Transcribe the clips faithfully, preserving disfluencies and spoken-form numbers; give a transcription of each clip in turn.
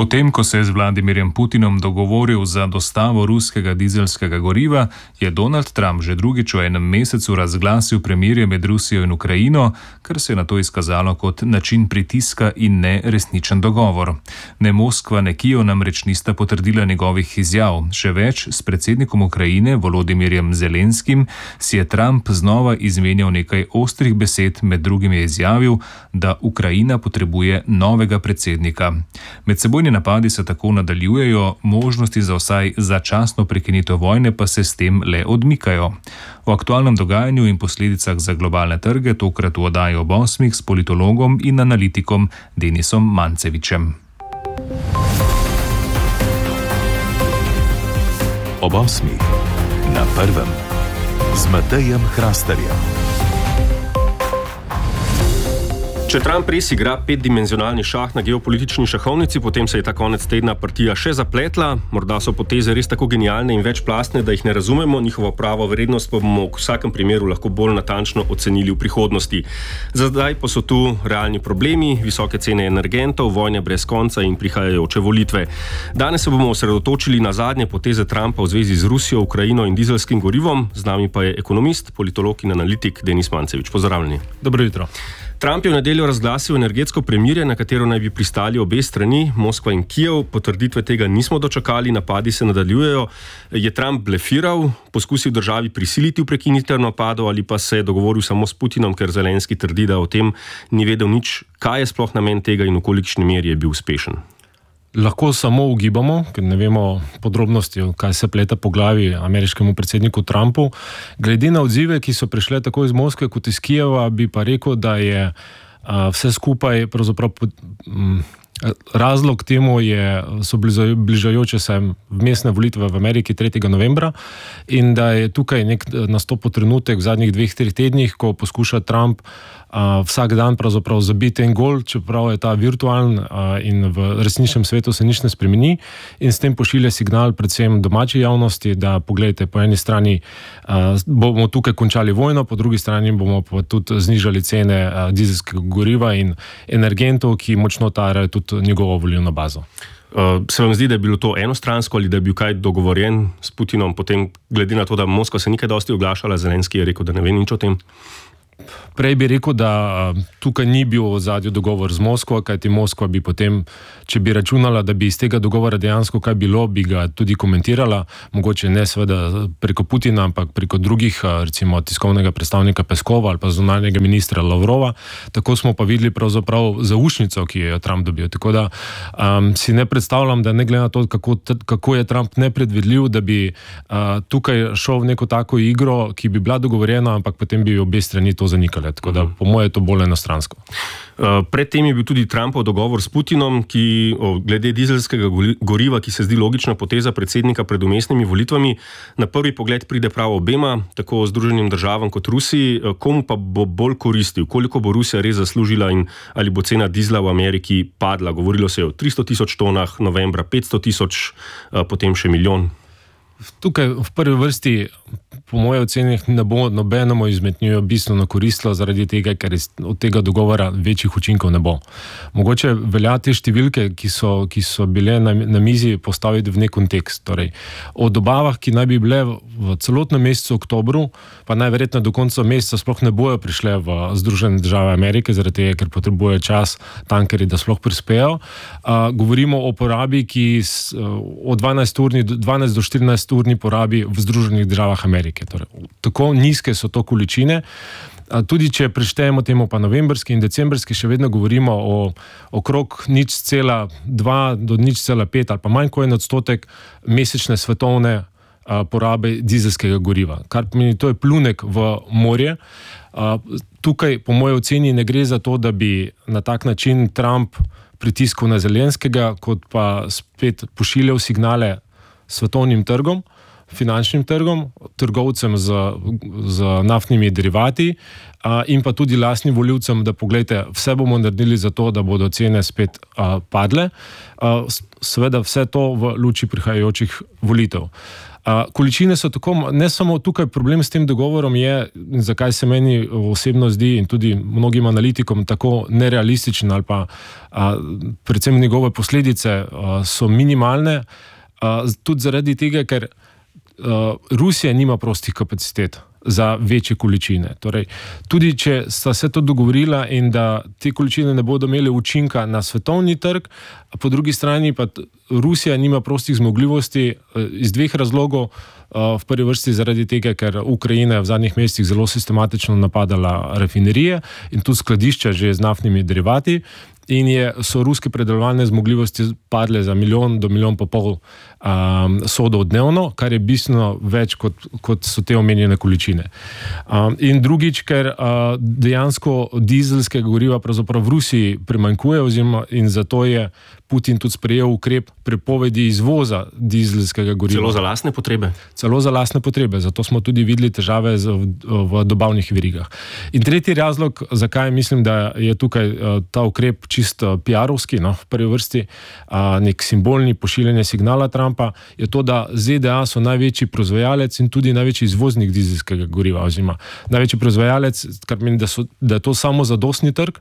Potem, ko se je z Vladimirjem Putinom dogovoril za dostavo ruskega dizelskega goriva, je Donald Trump že drugič v enem mesecu razglasil premirje med Rusijo in Ukrajino, kar se je nato izkazalo kot način pritiska in ne resničen dogovor. Ne Moskva, ne Kijev namreč nista potrdila njegovih izjav. Še več, s predsednikom Ukrajine, Volodimirjem Zelenskim, si je Trump znova izmenjal nekaj ostrih besed, med drugim je izjavil, da Ukrajina potrebuje novega predsednika. Medsebojni napadi se tako nadaljujejo, možnosti za vsaj začasno prekinitev vojne pa se s tem le odmikajo. O aktualnem dogajanju in posledicah za globalne trge tokrat v oddaji ob osmih s politologom in analitikom Denisom Mancevičem. Ob osmih na prvem z Matejem Hrasterjem. Če Trump res igra petdimenzionalni šah na geopolitični šahovnici, potem se je ta konec tedna partija še zapletla. Morda so poteze res tako genialne in večplastne, da jih ne razumemo, njihovo pravo vrednost pa bomo v vsakem primeru lahko bolj natančno ocenili v prihodnosti. Za zdaj pa so tu realni problemi, visoke cene energentov, vojne brez konca in prihajajoče volitve. Danes se bomo osredotočili na zadnje poteze Trumpa v zvezi z Rusijo, Ukrajino in dizelskim gorivom. Z nami pa je ekonomist, politolog in analitik Denis Mancevič. Pozdravljeni. Dobro jutro. Trump je v nedeljo razglasil energetsko premirje, na katero naj bi pristali obe strani, Moskva in Kijev. Potrditve tega nismo dočakali, napadi se nadaljujejo. Je Trump blefiral, poskusil državi prisiliti v prekinitev napadov ali pa se je dogovoril samo s Putinom, ker Zelenski trdi, da o tem ni vedel nič, kaj je sploh namen tega in v kolikšni meri je bil uspešen? Lahko samo ugibamo, ker ne vemo podrobnosti, kaj se pleta po glavi ameriškemu predsedniku Trumpu. Glede na odzive, ki so prišle tako iz Moskve kot iz Kijeva, bi pa rekel, da je a, vse skupaj pravzaprav m, razlog temu je, so bližajoče se vmesne volitve v Ameriki tretjega novembra in da je tukaj nek nastopil trenutek v zadnjih dveh, treh tednih, ko poskuša Trump Uh, vsak dan pravzaprav zabiti en gol, čeprav je ta virtualen uh, in v resničnem svetu se nič ne spremeni in s tem pošilja signal predvsem domači javnosti, da pogledajte, po eni strani uh, bomo tukaj končali vojno, po drugi strani bomo pa tudi znižali cene uh, dizelskega goriva in energentov, ki močno tarajo tudi njegovo volilno bazo. Uh, se vam zdi, da je bilo to enostransko ali da je bil kaj dogovorjen s Putinom, potem glede na to, da Moskva se nikaj dosti oglašala, Zelenski je rekel, da ne ve nič o tem? Prej bi rekel, da tukaj ni bil v ozadju dogovor z Moskvo, kajti Moskva bi potem, če bi računala, da bi iz tega dogovora dejansko kaj bilo, bi ga tudi komentirala, mogoče ne seveda preko Putina, ampak preko drugih, recimo tiskovnega predstavnika Peskova ali pa zunanjega ministra Lavrova. Tako smo pa videli pravzaprav zaušnico, ki jo je Trump dobil. Tako da um, si ne predstavljam, da ne glede na to, kako, kako je Trump nepredvidljiv, da bi uh, tukaj šel v neko tako igro, ki bi bila dogovorjena, ampak potem bi obe strani to zanikale. Tako da po moje je to bolj enostransko. Uh, predtem je bil tudi Trumpov dogovor s Putinom, ki o, glede dizelskega goriva, ki se zdi logična poteza predsednika pred vmesnimi volitvami, na prvi pogled pride prav obema, tako Združenim državam kot Rusiji. Komu pa bo bolj koristil? Koliko bo Rusija res zaslužila in ali bo cena dizla v Ameriki padla? Govorilo se je o tristo tisoč tonah, novembra petsto tisoč, uh, potem še milijon. Tukaj v prvi vrsti po moje oceni ne bo nobenemu izmed njiju bistveno koristilo zaradi tega, ker od tega dogovora večjih učinkov ne bo. Mogoče velja te številke, ki so, ki so bile na, na mizi, postaviti v nek kontekst. Torej, o dobavah, ki naj bi bile v celotnem mesecu oktobru, pa najverjetno do konca meseca sploh ne bojo prišle v Združene države Amerike, zaradi tega, ker potrebuje čas tankerji, da sploh prispejo. Uh, govorimo o porabi, ki s, uh, od dvanajst do štirinajst urni porabi v Združenih državah Amerike. Torej, tako nizke so to količine. Tudi če preštejemo temu pa novembrski in decembrski, še vedno govorimo o okrog nič cela dva do nič cela pet ali pa manj kot en odstotek mesečne svetovne a, porabe dizelskega goriva. Kar pomeni, to je plunek v morje. A, tukaj po moje oceni ne gre za to, da bi na tak način Trump pritiskal na Zelenskega, kot pa spet pošiljal signale svetovnim trgom, finančnim trgom, trgovcem z, z naftnimi derivati a, in pa tudi lastnim volivcem, da pogledajte, vse bomo naredili za to, da bodo cene spet a, padle. A, seveda vse to v luči prihajajočih volitev. Uh, količine so tako, ne samo tukaj problem s tem dogovorom je, zakaj se meni osebno zdi in tudi mnogim analitikom tako nerealističen ali pa uh, predvsem njegove posledice uh, so minimalne, uh, tudi zaradi tega, ker uh, Rusija nima prostih kapacitet za večje količine. Torej, tudi če sta se to dogovorila in da te količine ne bodo imele učinka na svetovni trg, po drugi strani pa Rusija nima prostih zmogljivosti iz dveh razlogov. V prvi vrsti zaradi tega, ker Ukrajina je v zadnjih mesecih zelo sistematično napadala rafinerije in tudi skladišča že z naftnimi derivati in je, so ruske predelovalne zmogljivosti padle za milijon do milijon pa pol um, sodov dnevno, kar je bistveno več kot, kot so te omenjene količine. Um, in drugič, ker uh, dejansko dizelskega goriva pravzaprav v Rusiji primanjkuje oziroma in zato je Putin tudi sprejel ukrep prepovedi izvoza dizelskega goriva. Celo za lastne potrebe? Celo za lastne potrebe, zato smo tudi videli težave z, v, v dobavnih verigah. In tretji razlog, zakaj mislim, da je tukaj uh, ta ukrep čisto piarovski, no, v prvi vrsti uh, nek simbolni pošiljanje signala Trumpa, je to, da Z D A so največji proizvajalec in tudi največji izvoznik dizelskega goriva, oziroma največji proizvajalec, kar meni, da, so, da je to samo zadostni trg.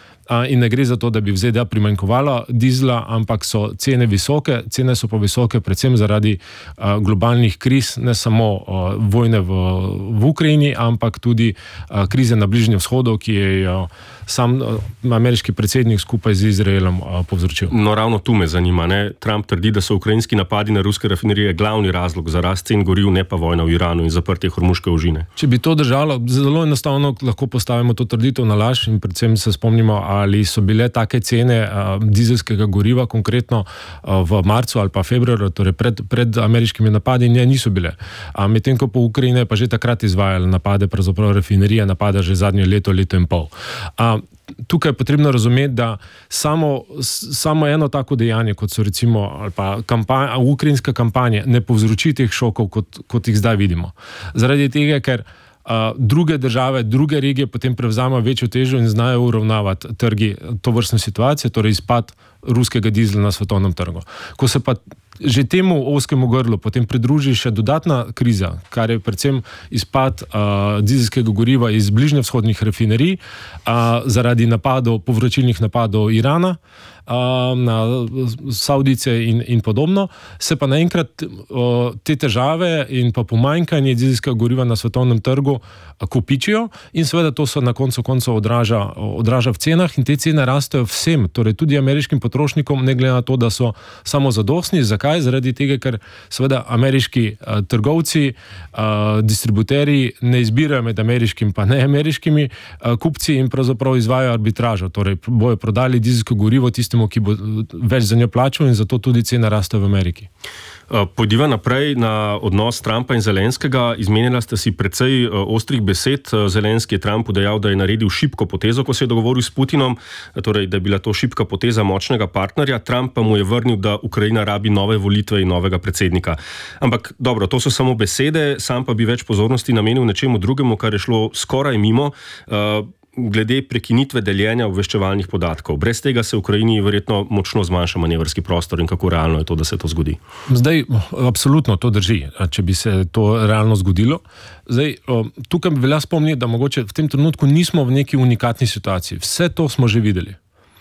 In ne gre za to, da bi v Z D A primanjkovalo dizla, ampak so cene visoke. Cene so pa visoke predvsem zaradi uh, globalnih kriz, ne samo uh, vojne v, v Ukrajini, ampak tudi uh, krize na Bližnjem vzhodu, ki je uh, sam uh, ameriški predsednik skupaj z Izraelom uh, povzročil. No, ravno tu me zanima, ne? Trump trdi, da so ukrajinski napadi na ruske rafinerije glavni razlog za rast cen goriv, ne pa vojna v Iranu in zaprtje Hormuške ožine. Če bi to držalo, zelo enostavno lahko postavimo to trditev na laž in predvsem se spomnimo, ali so bile take cene uh, dizelskega goriva konkretno uh, v marcu ali pa februarju, torej pred, pred ameriškimi napadi, ne, niso bile. Uh, medtem ko pa Ukrajina je pa že takrat izvajala napade, pravzaprav rafinerija napada že zadnje leto, leto in pol. Uh, Tukaj je potrebno razumeti, da samo, samo eno tako dejanje, kot so recimo ali pa kampanja, ukrajinska kampanja, ne povzroči teh šokov, kot, kot jih zdaj vidimo. Zaradi tega, ker Uh, druge države, druge regije potem prevzamajo večjo težo in znajo uravnavati trgi to vrstne situacije, torej izpad ruskega dizla na svetovnem trgu. Ko se pa že temu ozkemu grlu potem pridruži še dodatna kriza, kar je predvsem izpad uh, dizelskega goriva iz bližnjevzhodnih rafinerij uh, zaradi napadov, povračilnih napadov Irana uh, na Saudice in, in podobno, se pa naenkrat uh, te težave in pa pomanjkanje dizelskega goriva na svetovnem trgu uh, kopičijo in seveda to se na koncu koncev odraža, odraža v cenah in te cene rastejo vsem, torej tudi ameriškim potrošnikom, ne glede na to, da so samozadostni. Zakaj? Zaradi tega, ker seveda ameriški uh, trgovci, uh, distributerji ne izbirajo med ameriškim pa neameriškimi uh, kupci in pravzaprav izvajajo arbitražo. Torej bojo prodali dizelsko gorivo tistemu, ki bo več za njo plačal in zato tudi cena raste v Ameriki. Pojdiva naprej na odnos Trumpa in Zelenskega. Izmenjala sta si precej ostrih besed. Zelenski je Trumpu dejal, da je naredil šibko potezo, ko se je dogovoril s Putinom, torej da je bila to šibka poteza močnega partnerja. Trump pa mu je vrnil, da Ukrajina rabi nove volitve in novega predsednika. Ampak dobro, to so samo besede, sam pa bi več pozornosti namenil nečemu drugemu, kar je šlo skoraj mimo. Uh, glede prekinitve deljenja obveščevalnih podatkov. Brez tega se v Ukrajini verjetno močno zmanjša manevrski prostor in kako realno je to, da se to zgodi? Zdaj, absolutno to drži, če bi se to realno zgodilo. Zdaj, tukaj bi velja spomniti, da mogoče v tem trenutku nismo v neki unikatni situaciji. Vse to smo že videli.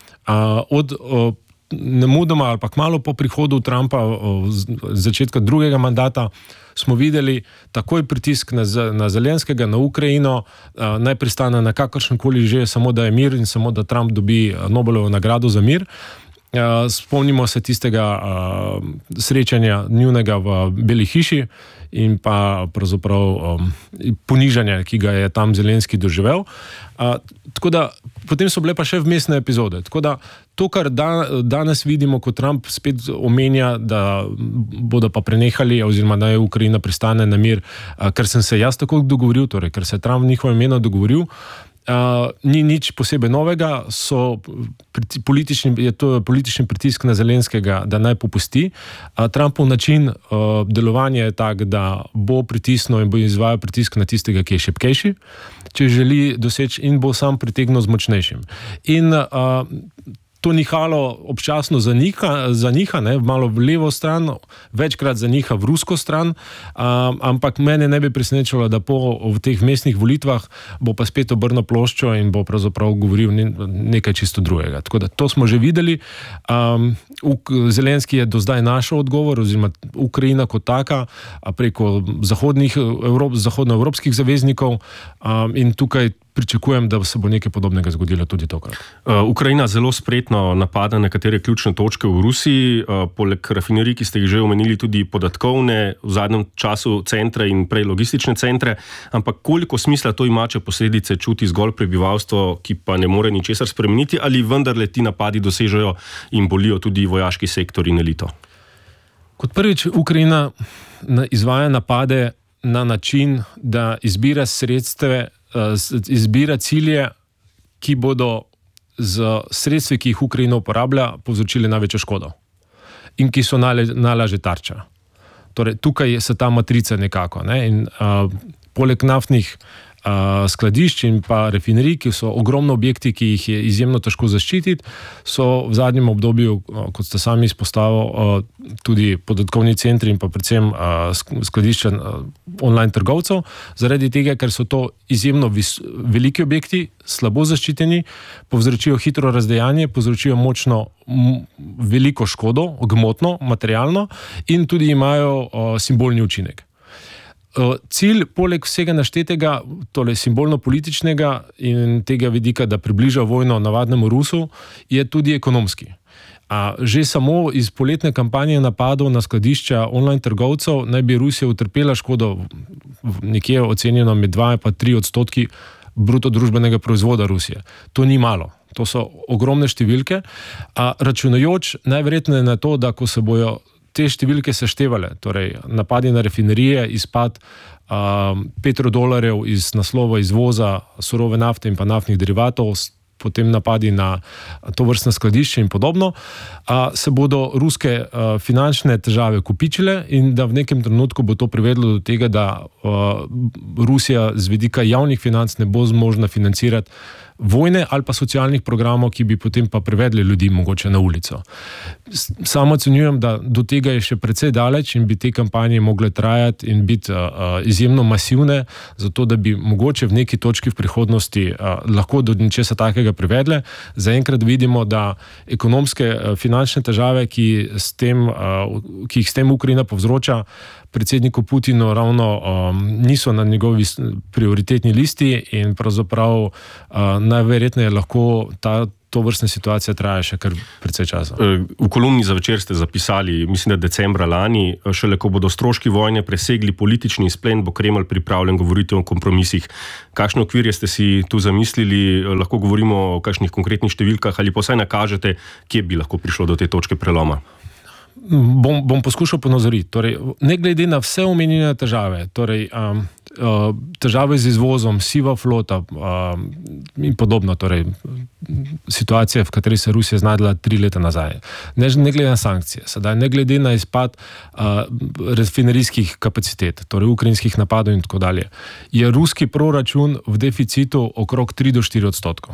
Od nemudoma ali pa kmalu po prihodu Trumpa z začetka drugega mandata smo videli takoj pritisk na, na Zelenskega, na Ukrajino, naj pristane na kakršenkoli že, samo da je mir in samo da Trump dobi Nobelovo nagrado za mir. Spomnimo se tistega srečanja njunega v Beli hiši in pa pravzaprav um, ponižanja, ki ga je tam Zelenski doživel. Uh, tako da, potem so bile pa še vmesne epizode. Tako da, to, kar da, danes vidimo, ko Trump spet omenja, da bodo pa prenehali, oziroma da je Ukrajina pristane na mir, uh, ker sem se jaz tako dogovoril, torej, ker se je Trump v njihovem imenu dogovoril, Uh, ni nič posebej novega, so politični, je to politični pritisk na Zelenskega, da naj popusti. Uh, Trumpov način uh, delovanja je tak, da bo pritisnil in bo izvajal pritisk na tistega, ki je šibkejši, če želi doseči in bo sam pritegnil z močnejšim. In uh, to nihalo občasno zanika, zanika, ne, malo v levo stran, večkrat zanika v rusko stran, um, ampak mene ne bi presenečalo, da po v teh mestnih volitvah bo pa spet obrnil ploščo in bo pravzaprav govoril ne, nekaj čisto drugega. Tako da to smo že videli. Um, Zelenski je do zdaj našel odgovor, oziroma Ukrajina kot taka, preko zahodnih, Evrop, zahodnoevropskih zaveznikov, um, in tukaj pričakujem, da se bo nekaj podobnega zgodilo tudi tokrat. Uh, Ukrajina zelo spretno napada nekatere ključne točke v Rusiji, uh, poleg rafinerij, ki ste jih že omenili, tudi podatkovne, v zadnjem času centre in prej logistične centre, ampak koliko smisla to ima, če posledice čuti zgolj prebivalstvo, ki pa ne more ničesar spremeniti, ali vendarle ti napadi dosežejo in bolijo tudi vojaški sektor in elito? Kot prvič, Ukrajina izvaja napade na način, da izbira sredstve, izbira cilje, ki bodo z sredstvi, ki jih Ukrajina uporablja, povzročili največjo škodo in ki so najlažje tarča. Torej, tukaj se ta matrica nekako. Ne? In, uh, poleg naftnih uh, skladišč in pa rafinerij, ki so ogromno objekti, ki jih je izjemno težko zaščititi, so v zadnjem obdobju, uh, kot ste sami izpostavili, uh, tudi podatkovni centri in pa predvsem uh, skladišča uh, online trgovcev, zaradi tega, ker so to izjemno vis- veliki objekti, slabo zaščiteni, povzročijo hitro razdejanje, povzročijo močno m- veliko škodo, gmotno, materialno, in tudi imajo uh, simbolni učinek. Cilj, poleg vsega naštetega, tole simbolno-političnega in tega vidika, da približa vojno navadnemu Rusu, je tudi ekonomski. A že samo iz poletne kampanje napadov na skladišča online trgovcev naj bi Rusija utrpela škodo nekje ocenjeno med dva pa tri odstotki bruto družbenega proizvoda Rusije. To ni malo. To so ogromne številke. A računajoč najverjetneje na to, da ko se bojo te številke seštevale, torej napadi na rafinerije, izpad uh, petrodolarjev iz naslova izvoza surove nafte in pa naftnih derivatov, potem napadi na to vrstne skladišče in podobno, uh, se bodo ruske uh, finančne težave kopičile in da v nekem trenutku bo to privedlo do tega, da uh, Rusija z vidika javnih financ ne bo zmožna financirati vojne ali pa socialnih programov, ki bi potem pa privedli ljudi mogoče na ulico. Samo ocenjujem, da do tega je še precej daleč in bi te kampanje mogle trajati in biti uh, izjemno masivne, zato da bi mogoče v neki točki v prihodnosti uh, lahko do ničesa takega privedle. Zaenkrat vidimo, da ekonomske uh, finančne težave, ki, s tem, uh, ki jih s tem Ukrajina povzroča, predsedniku Putinu ravno um, niso na njegovi prioritetni listi in pravzaprav uh, najverjetneje lahko ta to vrstna situacija traja še kar precej časa. V kolumni za Večer ste zapisali, mislim, da decembra lani, šele ko bodo stroški vojne presegli politični izplen, bo Kremelj pripravljen govoriti o kompromisih. Kakšne okvirje ste si tu zamislili? Lahko govorimo o kakšnih konkretnih številkah ali pa vsaj nakažete, kje bi lahko prišlo do te točke preloma? Bom, bom poskušal ponazoriti. Torej, ne glede na vse omenjene težave, torej um, uh, težave z izvozom, siva flota um, in podobno, torej situacija, v kateri se Rusija znajdla tri leta nazaj. Ne, ne glede na sankcije, sedaj ne glede na izpad uh, rafinerijskih kapacitet, torej ukrajinskih napadov in tako dalje, je ruski proračun v deficitu okrog tri do štiri odstotkov.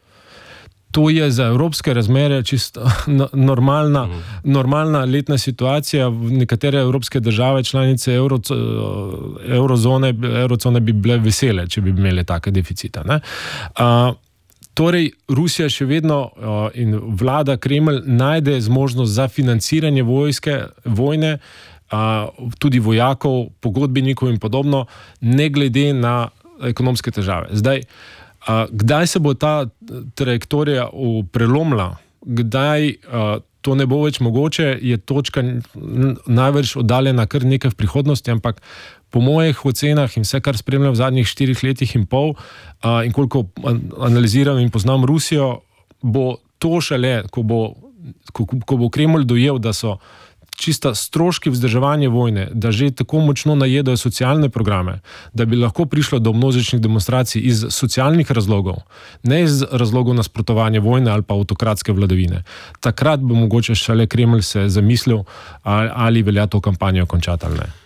To je za evropske razmere čisto normalna, normalna letna situacija. Nekatere evropske države, članice euro, eurozone, eurozone bi bile vesele, če bi imeli take deficite. Ne? Uh, torej, Rusija še vedno uh, in vlada Kremelj najde zmožnost za financiranje vojske, vojne, uh, tudi vojakov, pogodbenikov in podobno, ne glede na ekonomske težave. Zdaj, Uh, kdaj se bo ta trajektorija prelomila, kdaj uh, to ne bo več mogoče, je točka največ oddaljena kar nekaj v prihodnosti, ampak po mojih ocenah in vse, kar spremljam v zadnjih štirih letih in pol, uh, in koliko analiziram in poznam Rusijo, bo to šele, ko bo, ko, ko bo Kremelj dojel, da so čista stroški vzdrževanja vojne, da že tako močno najedajo socialne programe, da bi lahko prišlo do množičnih demonstracij iz socialnih razlogov, ne iz razlogov nasprotovanja vojne ali pa avtokratske vladavine. Takrat bo mogoče šele Kremelj se zamislil, ali velja to kampanjo končati ali ne.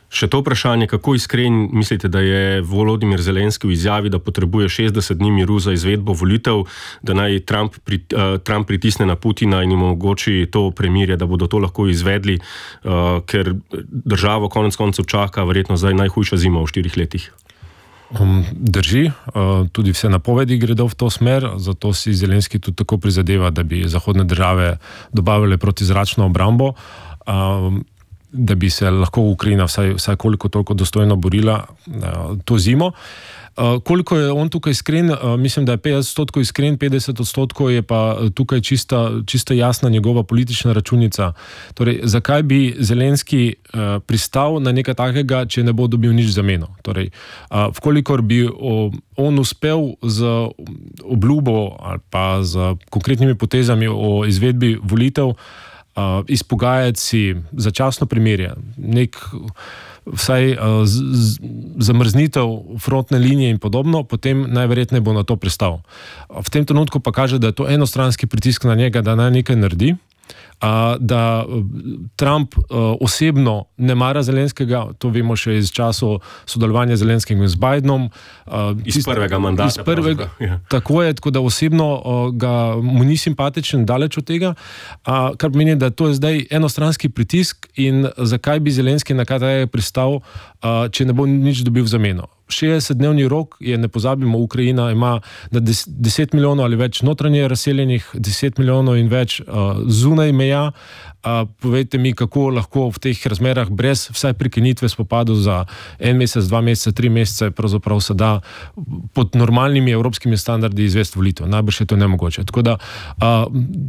Še to vprašanje, kako iskren mislite, da je Volodimir Zelenski v izjavi, da potrebuje šestdeset dni miru za izvedbo volitev, da naj Trump, pri, uh, Trump pritisne na Putina in jim omogoči to premirje, da bodo to lahko izvedli, uh, ker državo konec koncev čaka verjetno zdaj najhujša zima v štirih letih? Um, drži, uh, tudi vse napovedi gredo v to smer, zato si Zelenski tudi tako prizadeva, da bi zahodne države dobavile protizračno obrambo. Um, da bi se lahko Ukrajina vsaj, vsaj koliko toliko dostojno borila uh, to zimo. Uh, koliko je on tukaj iskren? Uh, mislim, da je petdeset odstotkov iskren, petdeset odstotkov je pa tukaj čista, čista jasna njegova politična računica. Torej, zakaj bi Zelenski uh, pristal na nekaj takega, če ne bo dobil nič zameno? Torej, uh, vkolikor bi o, on uspel z obljubo ali pa z konkretnimi potezami o izvedbi volitev, Uh, izpogajati si začasno primirje, nek vsaj uh, z, z, zamrznitev frontne linije in podobno, potem najverjetneje bo na to pristal. V tem trenutku pa kaže, da je to enostranski pritisk na njega, da naj nekaj naredi, uh, da Trump uh, osebno ne mara Zelenskega, to vemo še iz časov sodelovanja Zelenskega z Bidenom. Uh, iz prvega mandata. Iz prvega, ja. Tako je, tako da osebno uh, ga, mu ni simpatičen, daleč od tega, uh, kar pomeni, da to je zdaj enostranski pritisk in zakaj bi Zelenski na kaj takega pristal, uh, če ne bo nič dobil v zameno. šestdesetdnevni rok je, ne pozabimo, Ukrajina ima na deset milijonov ali več notranje razseljenih, deset milijonov in več uh, zunaj meja. Uh, povejte mi, kako lahko v teh razmerah brez vsaj prekinitve spopadov za en mesec, dva meseca, tri mesece pravzaprav se da pod normalnimi evropskimi standardi izvesti volitev. Najbrž je to nemogoče. Tako da uh,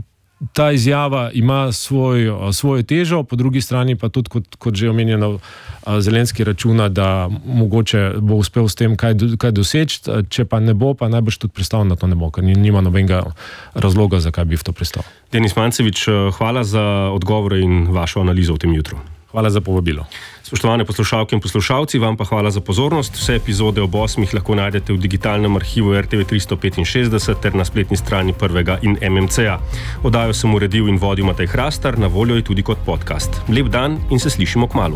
ta izjava ima svoj, svojo težo, po drugi strani pa tudi, kot, kot že omenjeno, Zelenski računa, da mogoče bo uspel s tem kaj, kaj doseči, če pa ne bo, pa najbrž tudi pristal na to ne bo, ker nima nobenega razloga, zakaj bi v to pristal. Denis Mancevič, hvala za odgovore in vašo analizo v tem jutru. Hvala za povabilo. Spoštovane poslušalke in poslušalci, vam pa hvala za pozornost. Vse epizode ob osmih lahko najdete v digitalnem arhivu R T V tristo petinšestdeset ter na spletni strani Prvega in M M C-ja. Oddajo sem uredil in vodil Matej Hrastar, na voljo je tudi kot podcast. Lep dan in se slišimo kmalu.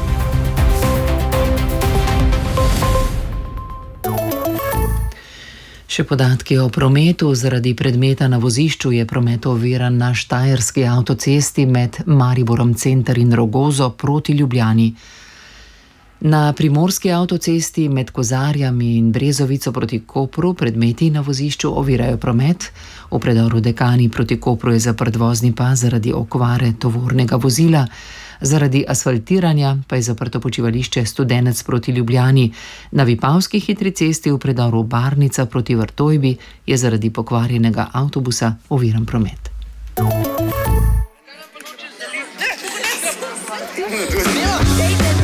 Še podatki o prometu. Zaradi predmeta na vozišču je promet oviran na štajerski avtocesti med Mariborom center in Rogozo proti Ljubljani. Na primorski avtocesti med Kozarjami in Brezovico proti Kopru predmeti na vozišču ovirajo promet. V predoru Dekani proti Kopru je zaprt vozni pas zaradi okvare tovornega vozila. Zaradi asfaltiranja pa je zaprto počivališče Studenec proti Ljubljani. Na Vipavski hitri cesti v predoru Barnica proti Vrtojbi je zaradi pokvarjenega avtobusa oviran promet. Ne,